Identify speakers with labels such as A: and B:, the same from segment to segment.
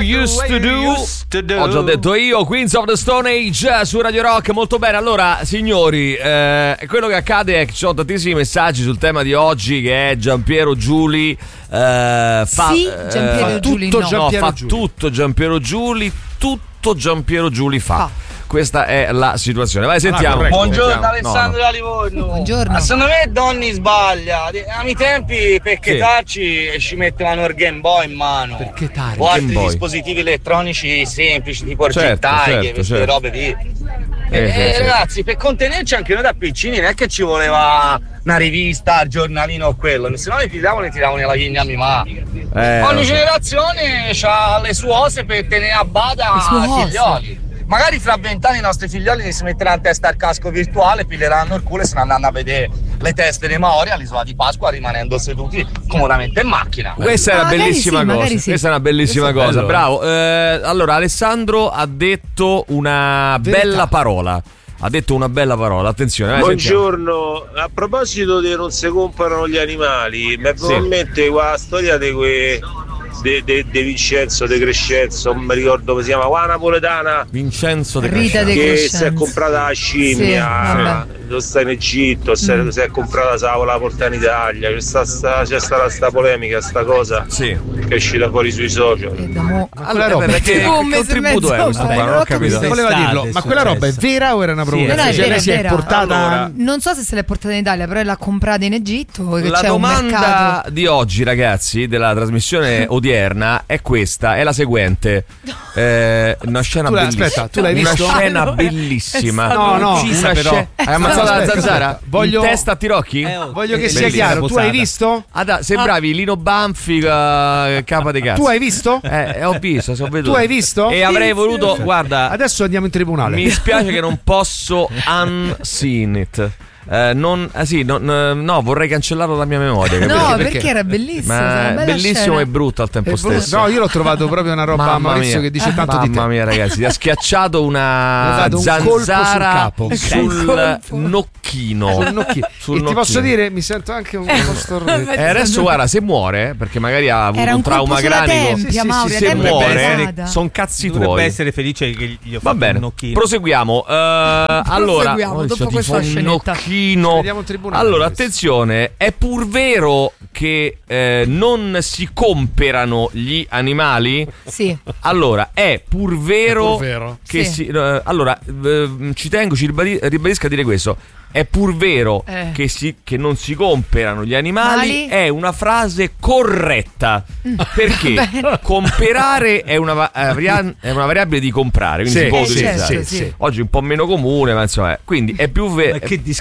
A: used to do. Ho già detto io, Queens of the Stone Age su Radio Rock. Molto bene. Allora, signori, quello che accade è che ci sono tantissimi messaggi sul tema di oggi, che è Giampiero Giuli.
B: Giampiero Giuli
A: fa tutto Giampiero Giuli. Tutto Giampiero Giuli fa. Questa è la situazione. Vai, sentiamo.
C: Buongiorno Alessandro da Livorno.
B: Buongiorno.
C: Secondo me Donny sbaglia. A miei tempi per chetarci ci mettevano il Game Boy in mano.
D: Per chetare.
C: O altri dispositivi elettronici semplici tipo orgettaglie, queste robe lì. Ragazzi, per contenerci anche noi da piccini non è che ci voleva una rivista, il giornalino o quello, se no ne tiravano alla vigna mia mamma. Ogni generazione ha le sue cose per tenere a bada i figlioli. Magari fra 20 anni i nostri figlioli si metteranno a testa al casco virtuale, piglieranno il culo e se ne andranno a vedere le teste dei Maori all'isola di Pasqua, rimanendo seduti comodamente in macchina.
A: Questa è una bellissima cosa. Questa è una bellissima cosa. Bravo. Allora, Alessandro ha detto una bella parola. Attenzione.
E: Buongiorno, a proposito di non si comprano gli animali, mi è venuta in mente quella storia di quei De Vincenzo De Crescenzo, non mi ricordo come si chiama, qua napoletana
A: Vincenzo De
B: Rita
A: Crescenzo,
B: De
E: che si è comprata la scimmia, sta in Egitto, si è comprata la porta in Italia, c'è stata sta polemica, sta cosa che è uscita fuori sui social.
A: Allora, perché contributo è questo qua? Non ho capito.
D: Voleva dirlo, ma quella roba è vera o era una provocazione?
B: Cioè,
D: lei si è portata.
B: Non so se l'è portata in Italia, però l'ha comprata in Egitto.
A: La
B: c'è
A: domanda di oggi, ragazzi, della trasmissione odierna è questa, è la seguente. Una scena bellissima.
D: Aspetta, tu l'hai visto?
A: Una scena bellissima.
D: No,
A: hai ammazzato la zanzara? In testa a Tirocchi?
D: Voglio che sia chiaro, tu hai visto?
A: Sembravi Lino Banfi, capa di cazzo.
D: Tu hai visto?
A: Ho visto, sono veduto.
D: Tu hai visto?
A: E avrei voluto, guarda,
D: adesso andiamo in tribunale.
A: Mi spiace che non posso unseen it. No, vorrei cancellarlo dalla mia memoria.
B: No, perché era bellissimo.
A: Bellissimo e brutto al tempo stesso.
D: No, io l'ho trovato proprio una roba, Maurizio, che dice tanto di te.
A: Mamma mia, ragazzi, ti ha schiacciato una zanzara sul nocchino.
D: E ti posso dire, mi sento anche un po' stornito.
A: Adesso guarda, se muore, perché magari ha avuto un trauma cranico, se muore, sono cazzi tuoi.
F: Dovrebbe essere felice che gli ho fatto un nocchino.
A: Proseguiamo. Allora,
B: dopo questa scenetta.
A: Allora, attenzione, è pur vero che non si comperano gli animali?
B: Sì.
A: Allora, è pur vero che ci tengo, ci ribadisco a dire questo. È pur vero che non si comperano gli animali, è una frase corretta. Perché comperare è una variabile di comprare, quindi si può utilizzare.
B: Sì.
A: Oggi un po' meno comune, ma insomma, quindi è pur vero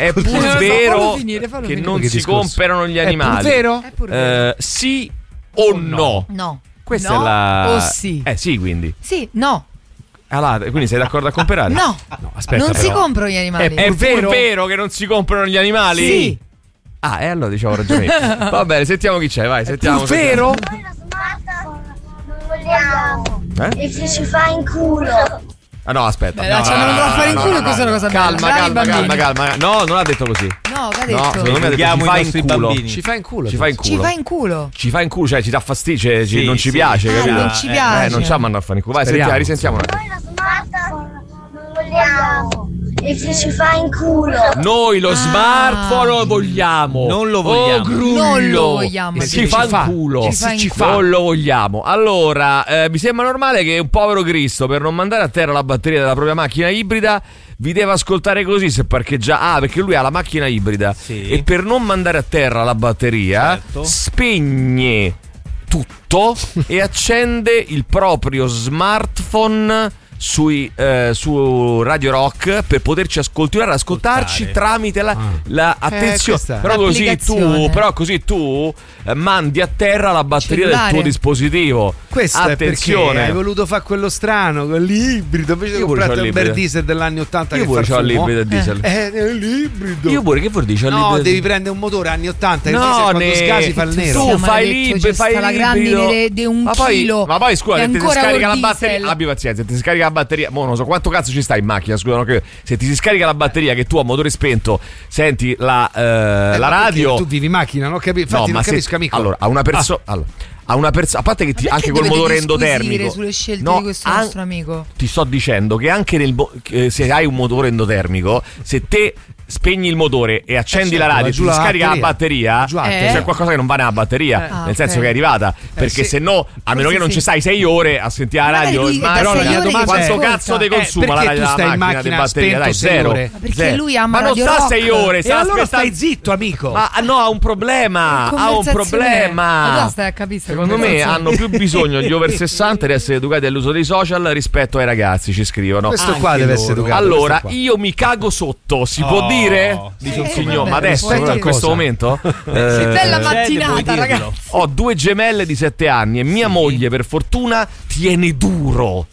A: che non si comperano gli animali.
D: È pur
B: vero?
A: Sì o no?
B: No.
A: Questa è la.
B: O sì.
A: Sì, quindi.
B: Sì, no.
A: Quindi sei d'accordo a comprare?
B: No,
D: aspetta,
B: non si comprano gli animali.
A: È vero che non si comprano gli animali?
B: Sì.
A: Allora diciamo ragione. Va bene, sentiamo chi c'è, vai, sentiamo.
D: È vero?
G: Noi lo smartphone non vogliamo. E se ci fa in culo.
A: No, aspetta.
B: Ci hanno venuto a fare in culo, questa è una cosa bella.
A: Calma. No, non ha detto così.
B: No, ha detto.
A: Secondo me ha detto ci fa in culo. Ci fa in culo, cioè ci dà fastidio, non ci piace, capito?
B: Non ci piace.
A: Non ci ha mandato a fare in culo. Vai, risentiamo.
G: Noi lo smartphone non vogliamo. E se ci fa in culo.
A: Noi lo smartphone lo vogliamo.
F: Non lo vogliamo.
B: Non lo vogliamo.
A: Si fa in culo. Non lo vogliamo. Allora, mi sembra normale che un povero Cristo, per non mandare a terra la batteria della propria macchina ibrida, vi deve ascoltare così se parcheggia. Perché lui ha la macchina ibrida e per non mandare a terra la batteria spegne tutto e accende il proprio smartphone su Radio Rock per poterci continuare ad ascoltarci tramite la attenzione. Però così tu mandi a terra la batteria del tuo dispositivo.
D: Questo
A: attenzione,
D: è perché hai voluto fare quello strano, quell'ibrido, invece di comprare un bel diesel dagli anni 80.
A: Io pure c'ho l'ibrido diesel.
D: L'ibrido.
A: Io pure, che vuol dire?
D: No, devi prendere un motore anni 80 e quando scasi fa il nero.
A: Tu fai l'ibrido, fai
B: la grandine di un chilo.
A: Ma poi scusa, se ti si scarica la batteria, abbi pazienza, ti si scarica la batteria, non so quanto cazzo ci sta in macchina, scusa, se ti si scarica la batteria che tu a motore spento senti la radio.
D: Tu vivi in macchina, non capisco. Infatti non capisco, amico.
A: Allora, a a una persona, a parte che anche col motore endotermico
B: sulle scelte di questo nostro amico.
A: Ti sto dicendo che anche se hai un motore endotermico, se te spegni il motore e accendi la radio e ti scarica la batteria, c'è qualcosa che non va nella batteria, nel senso che è arrivata, perché se no, a meno che non ci stai 6 ore a sentire la radio,
D: però la mia domanda
A: quanto cazzo ti consuma la radio della macchina di batteria? Dai, zero.
B: Perché lui ama
A: ma non sta 6 ore,
D: e allora stai zitto, amico.
A: Ma no, ha un problema.
B: Allora stai a capire.
A: Secondo me hanno più bisogno gli over 60 di essere educati all'uso dei social rispetto ai ragazzi, ci scrivono.
D: Questo qua deve essere educato.
A: Allora, io mi cago sotto, si può dire? Dice un signore, ma adesso in questo momento?
B: Bella mattinata, ragazzi.
A: Ho 2 gemelle di 7 anni e mia moglie, per fortuna, tiene duro.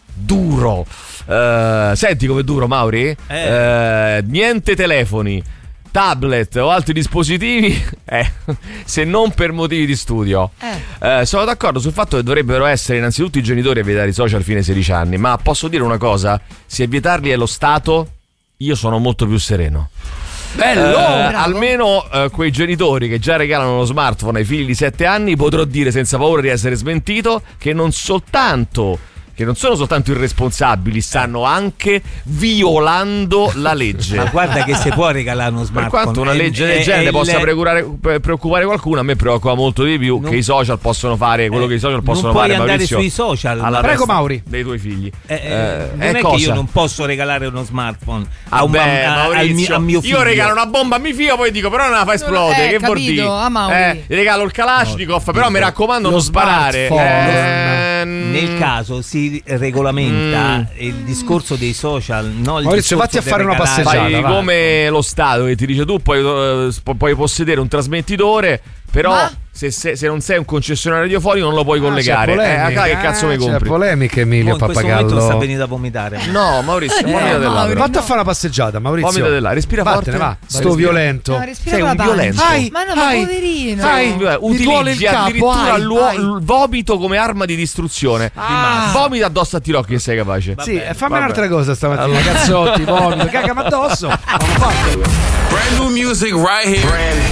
A: Senti com'è duro, Mauri? Niente telefoni, tablet o altri dispositivi, se non per motivi di studio. Sono d'accordo sul fatto che dovrebbero essere innanzitutto i genitori a vietare i social fino ai 16 anni, ma posso dire una cosa? Se a vietarli è lo Stato, io sono molto più sereno.
B: Bello!
A: Almeno quei genitori che già regalano lo smartphone ai figli di 7 anni, potrò dire senza paura di essere smentito che non sono soltanto irresponsabili, stanno anche violando la legge.
F: Ma guarda che si può regalare uno smartphone.
A: Per quanto una legge del genere possa preoccupare qualcuno, a me preoccupa molto di più che i social possono fare quello che i social possono fare.
F: Non puoi andare
A: Maurizio,
F: sui social.
D: Prego, Mauri.
A: Dei tuoi figli.
F: Non è che io non posso regalare uno smartphone a mio figlio.
A: Io regalo una bomba a mio figlio, poi dico però non la fa esplodere. Che vuol dire? Regalo il Kalashnikov, però mi raccomando non sparare.
F: Nel caso si regolamenta il discorso dei social, no?
D: Maurizio, vatti a fare una passeggiata.
A: Fai come lo Stato che ti dice tu puoi possedere un trasmettitore, però se non sei un concessionario radiofonico non lo puoi collegare. Che cazzo mi compri?
D: C'è polemiche, Emilio Pappagallo.
F: In questo momento sta venendo a vomitare.
A: No, Maurizio, vomita dell'altro.
D: Vatti a fare una passeggiata, Maurizio.
A: Vomita dell'altro, respira forte.
D: Va. Sto violento.
B: No,
A: sei un violento.
B: Ma no, poverino.
A: Utilizzi addirittura il vomito come arma di distruzione. Vomita addosso a Tirocchi che sei capace.
D: Sì, fammi un'altra cosa stamattina. Cazzotti, vomito, cagami addosso.
H: Brand new music right here.